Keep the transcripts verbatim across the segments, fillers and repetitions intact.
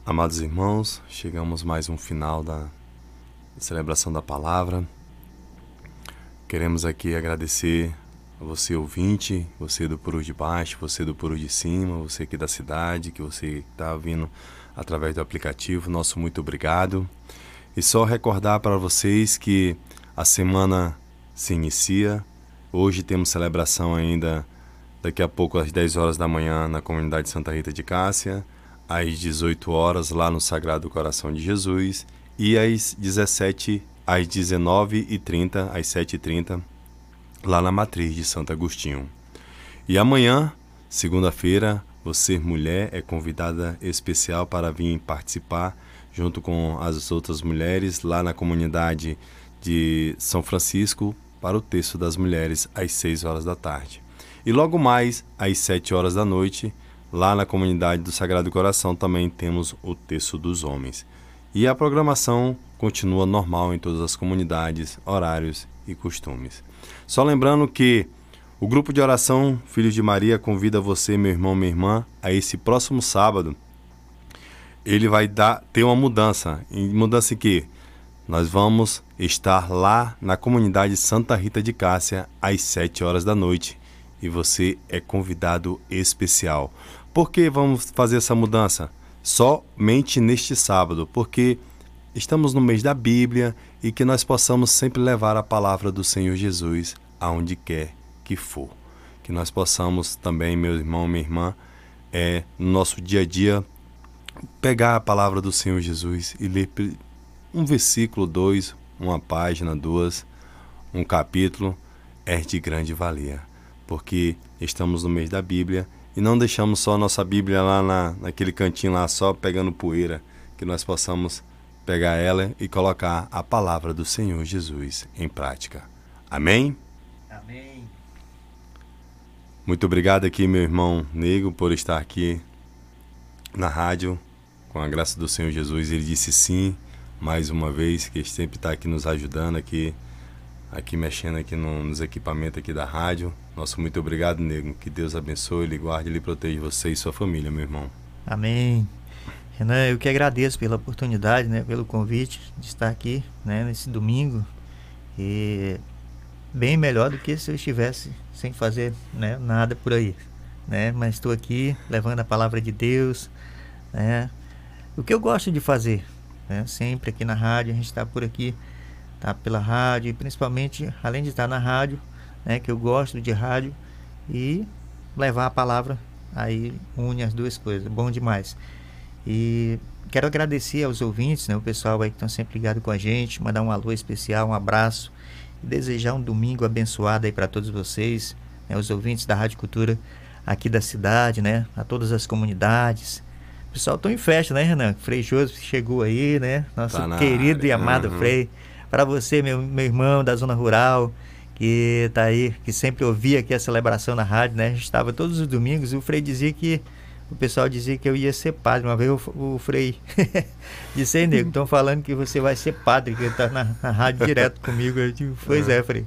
Amados irmãos, chegamos mais um final da celebração da palavra. Queremos aqui agradecer a você ouvinte, você do Puro de Baixo, você do Puro de Cima, você aqui da cidade, que você está vindo através do aplicativo, nosso muito obrigado. E só recordar para vocês que a semana se inicia, hoje temos celebração ainda, daqui a pouco às dez horas da manhã na comunidade Santa Rita de Cássia, às dezoito horas lá no Sagrado Coração de Jesus e às dezessete, às dezenove e trinta, às sete e trinta, lá na Matriz de Santo Agostinho. E amanhã, segunda-feira, você, mulher, é convidada especial para vir participar junto com as outras mulheres lá na comunidade de São Francisco para o Terço das Mulheres às seis horas da tarde. E logo mais, às sete horas da noite, lá na comunidade do Sagrado Coração também temos o Terço dos Homens. E a programação continua normal em todas as comunidades, horários e costumes. Só lembrando que o grupo de oração Filhos de Maria convida você, meu irmão, minha irmã, a esse próximo sábado. Ele vai dar, ter uma mudança. E mudança em que? Nós vamos estar lá na comunidade Santa Rita de Cássia às sete horas da noite. E você é convidado especial. Por que vamos fazer essa mudança? Somente neste sábado, porque estamos no mês da Bíblia e que nós possamos sempre levar a palavra do Senhor Jesus aonde quer que for. Que nós possamos também, meu irmão, minha irmã, é, no nosso dia a dia, pegar a palavra do Senhor Jesus e ler um versículo, dois, uma página, duas, um capítulo, é de grande valia. Porque estamos no mês da Bíblia e não deixamos só a nossa Bíblia lá na, naquele cantinho lá, só pegando poeira, que nós possamos pegar ela e colocar a palavra do Senhor Jesus em prática. Amém? Amém. Muito obrigado aqui, meu irmão Nego, por estar aqui na rádio, com a graça do Senhor Jesus. Ele disse sim, mais uma vez, que ele sempre está aqui nos ajudando, aqui, aqui mexendo aqui no, nos equipamentos aqui da rádio. Nosso muito obrigado, Nego. Que Deus abençoe, Ele guarde, Ele proteja você e sua família, meu irmão. Amém. Renan, eu que agradeço pela oportunidade, né, pelo convite de estar aqui, né, nesse domingo. E bem melhor do que se eu estivesse sem fazer, né, nada por aí, né? Mas estou aqui levando a palavra de Deus, né? O que eu gosto de fazer, né? Sempre aqui na rádio, a gente está por aqui, tá pela rádio, e principalmente, além de estar na rádio, né, que eu gosto de rádio, e levar a palavra, aí une as duas coisas, bom demais. E quero agradecer aos ouvintes, né, o pessoal aí que estão sempre ligado com a gente, mandar um alô especial, um abraço, e desejar um domingo abençoado aí para todos vocês, né, os ouvintes da Rádio Cultura aqui da cidade, né, a todas as comunidades. O pessoal está em festa, né, Renan? Frei José chegou aí, né, nosso Tá querido área. e amado Uhum. Frei. Para você, meu, meu irmão da zona rural, que tá aí, que sempre ouvia aqui a celebração na rádio, né? A gente estava todos os domingos e o Frei dizia que, o pessoal dizia que eu ia ser padre. Uma vez o, o Frei disse, ei, nego, estão falando que você vai ser padre, que ele tá na, na rádio direto comigo. Eu digo, pois é, Frei.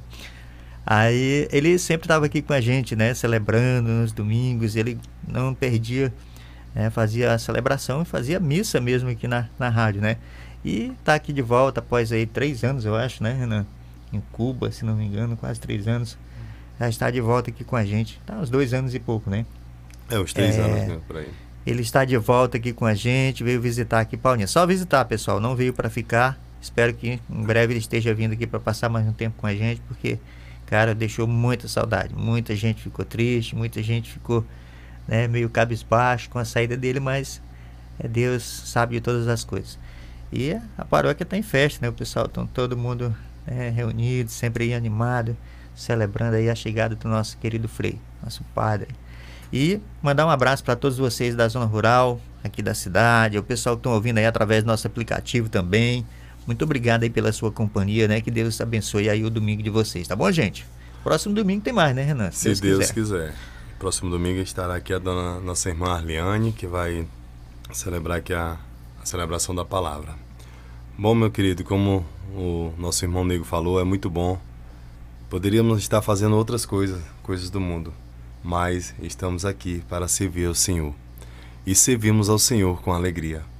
Aí ele sempre estava aqui com a gente, né? Celebrando nos domingos, ele não perdia, né, fazia a celebração e fazia missa mesmo aqui na, na rádio, né? E tá aqui de volta após aí três anos, eu acho, né, Renan? Em Cuba, se não me engano, quase três anos. Já está de volta aqui com a gente. Tá uns dois anos e pouco, né? É, uns três É, anos, né, por aí. Ele está de volta aqui com a gente, veio visitar aqui Paulinha. Só visitar, pessoal, não veio para ficar. Espero que em breve ele esteja vindo aqui para passar mais um tempo com a gente, porque, cara, deixou muita saudade. Muita gente ficou triste, muita gente ficou, né, meio cabisbaixo com a saída dele, mas é, Deus sabe de todas as coisas. E a paróquia está em festa, né? O pessoal está todo mundo, né, reunido, sempre aí animado, celebrando aí a chegada do nosso querido Frei, nosso padre. E mandar um abraço para todos vocês da zona rural, aqui da cidade, o pessoal que estão ouvindo aí através do nosso aplicativo também. Muito obrigado aí pela sua companhia, né? Que Deus abençoe aí o domingo de vocês, tá bom, gente? Próximo domingo tem mais, né, Renan? Se Deus, Deus quiser. quiser. Próximo domingo estará aqui a dona, nossa irmã Arliane, que vai celebrar aqui a, a celebração da palavra. Bom, meu querido, como o nosso irmão Nego falou, é muito bom. Poderíamos estar fazendo outras coisas, coisas do mundo, mas estamos aqui para servir ao Senhor. E servimos ao Senhor com alegria.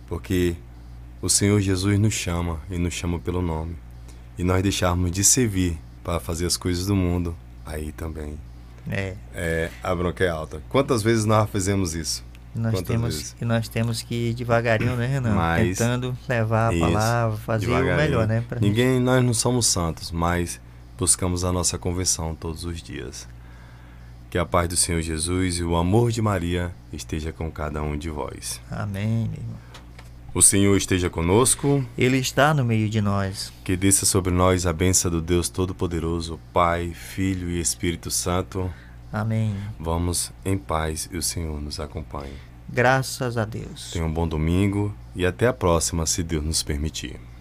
Porque o Senhor Jesus nos chama e nos chama pelo nome. E nós deixarmos de servir para fazer as coisas do mundo, aí também É. é, a bronca é alta. Quantas vezes nós fizemos isso? Nós Quantas temos, vezes? e nós temos que ir devagarinho, né, Renan? Mas, tentando levar a isso, palavra, fazer devagarinho. o melhor, né? Pra Ninguém, nós não somos santos, mas buscamos a nossa conversão todos os dias. Que a paz do Senhor Jesus e o amor de Maria esteja com cada um de vós. Amém, meu irmão. O Senhor esteja conosco. Ele está no meio de nós. Que desça sobre nós a bênção do Deus Todo-Poderoso, Pai, Filho e Espírito Santo. Amém. Vamos em paz e o Senhor nos acompanhe. Graças a Deus. Tenha um bom domingo e até a próxima, se Deus nos permitir.